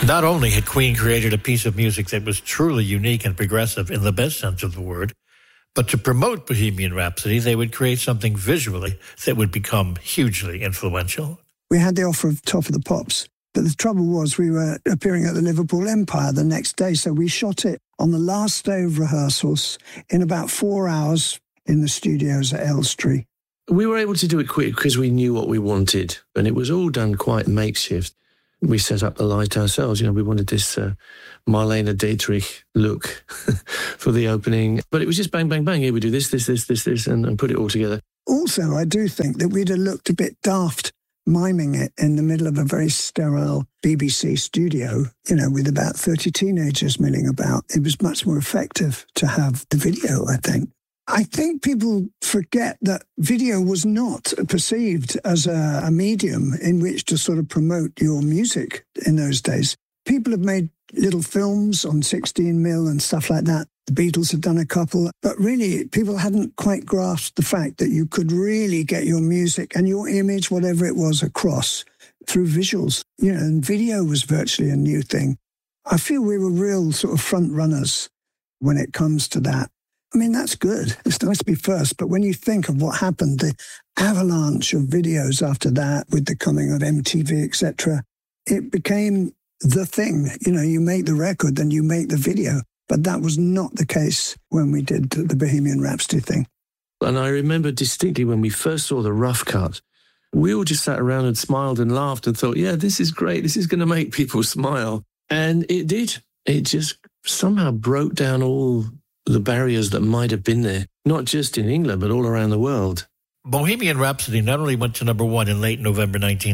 Not only had Queen created a piece of music that was truly unique and progressive in the best sense of the word, but to promote Bohemian Rhapsody, they would create something visually that would become hugely influential. We had the offer of Top of the Pops, but the trouble was we were appearing at the Liverpool Empire the next day, so we shot it on the last day of rehearsals in about 4 hours in the studios at Elstree. We were able to do it quick because we knew what we wanted, and it was all done quite makeshift. We set up the light ourselves. We wanted this Marlene Dietrich look for the opening. But it was just bang, bang, bang. Here we do this, and put it all together. Also, I do think that we'd have looked a bit daft miming it in the middle of a very sterile BBC studio, with about 30 teenagers milling about. It was much more effective to have the video, I think. I think people forget that video was not perceived as a medium in which to sort of promote your music in those days. People have made little films on 16mm and stuff like that. The Beatles had done a couple, but really people hadn't quite grasped the fact that you could really get your music and your image, whatever it was, across through visuals. And video was virtually a new thing. I feel we were real sort of front runners when it comes to that. I mean, that's good. It's nice to be first. But when you think of what happened, the avalanche of videos after that with the coming of MTV, etc., it became the thing. You make the record, then you make the video. But that was not the case when we did the Bohemian Rhapsody thing. And I remember distinctly when we first saw the rough cut, we all just sat around and smiled and laughed and thought, yeah, this is great. This is going to make people smile. And it did. It just somehow broke down all the barriers that might have been there, not just in England, but all around the world. Bohemian Rhapsody not only went to number one in late November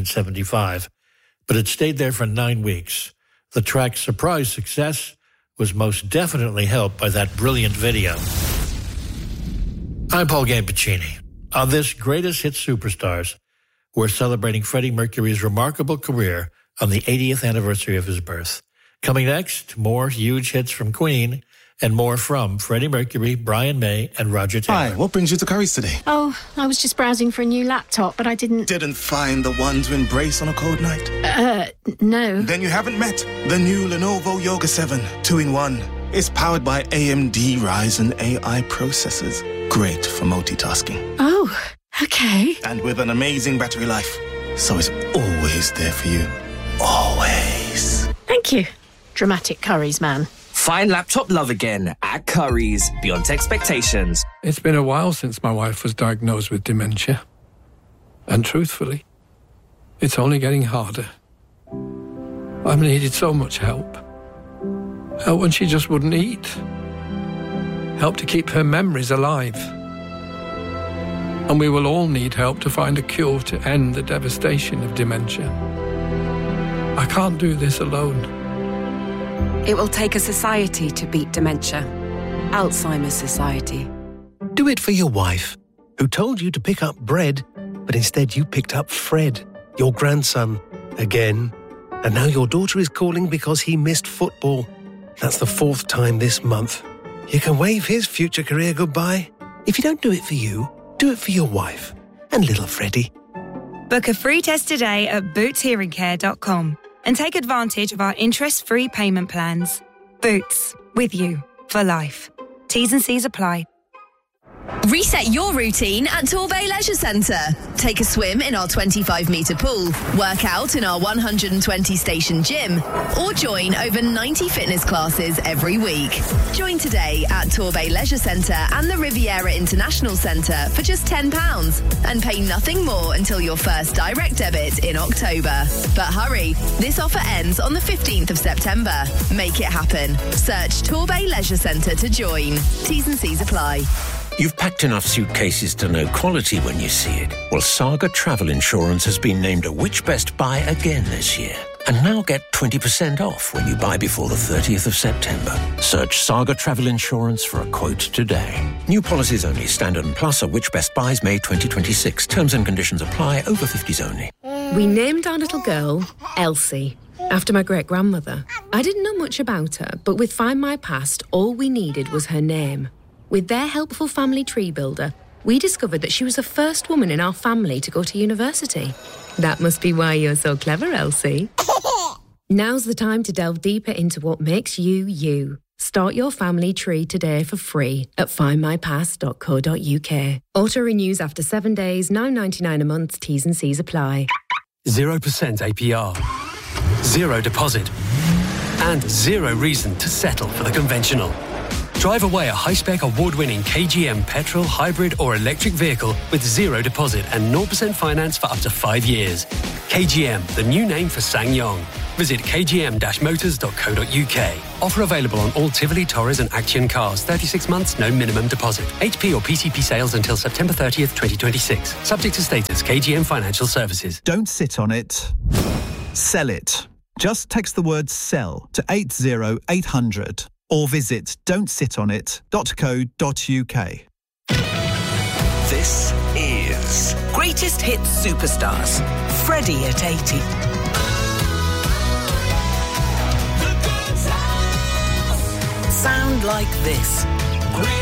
1975, but it stayed there for 9 weeks. The track's surprise success was most definitely helped by that brilliant video. I'm Paul Gambaccini. On this Greatest Hits Superstars, we're celebrating Freddie Mercury's remarkable career on the 80th anniversary of his birth. Coming next, more huge hits from Queen, and more from Freddie Mercury, Brian May, and Roger Taylor. Hi, what brings you to Curry's today? Oh, I was just browsing for a new laptop, but I didn't find the one to embrace on a cold night? No. Then you haven't met the new Lenovo Yoga 7 2-in-1. It's powered by AMD Ryzen AI processors. Great for multitasking. Oh, okay. And with an amazing battery life. So it's always there for you. Always. Thank you. Dramatic Curry's man. Find laptop love again at Curry's, beyond expectations. It's been a while since my wife was diagnosed with dementia. And truthfully, it's only getting harder. I've needed so much help. Help when she just wouldn't eat. Help to keep her memories alive. And we will all need help to find a cure to end the devastation of dementia. I can't do this alone. It will take a society to beat dementia. Alzheimer's Society. Do it for your wife, who told you to pick up bread, but instead you picked up Fred, your grandson, again. And now your daughter is calling because he missed football. That's the 4th time this month. You can wave his future career goodbye. If you don't do it for you, do it for your wife and little Freddie. Book a free test today at bootshearingcare.com. and take advantage of our interest-free payment plans. Boots, with you for life. T's and C's apply. Reset your routine at Torbay Leisure Centre. Take a swim in our 25-metre pool, work out in our 120-station gym, or join over 90 fitness classes every week. Join today at Torbay Leisure Centre and the Riviera International Centre for just £10 and pay nothing more until your first direct debit in October. But hurry, this offer ends on the 15th of September. Make it happen. Search Torbay Leisure Centre to join. T's and C's apply. You've packed enough suitcases to know quality when you see it. Well, Saga Travel Insurance has been named a Which Best Buy again this year. And now get 20% off when you buy before the 30th of September. Search Saga Travel Insurance for a quote today. New policies only. Standard and Plus are Which Best Buys May 2026. Terms and conditions apply. Over 50s only. We named our little girl Elsie, after my great-grandmother. I didn't know much about her, but with Find My Past, all we needed was her name. With their helpful family tree builder, we discovered that she was the first woman in our family to go to university. That must be why you're so clever, Elsie. Now's the time to delve deeper into what makes you, you. Start your family tree today for free at findmypass.co.uk. Auto renews after 7 days, $9.99 a month, T's and C's apply. 0% APR, 0 deposit, and 0 reason to settle for the conventional. Drive away a high-spec award-winning KGM petrol, hybrid or electric vehicle with 0 deposit and 0% finance for up to 5 years. KGM, the new name for SsangYong. Visit kgm-motors.co.uk. Offer available on all Tivoli, Torres and Action cars. 36 months, no minimum deposit. HP or PCP sales until September 30th, 2026. Subject to status. KGM Financial Services. Don't sit on it. Sell it. Just text the word SELL to 80800 or visit don'tsitonit.co.uk. This is Greatest Hits Superstars. Freddie at 80. Sound like this.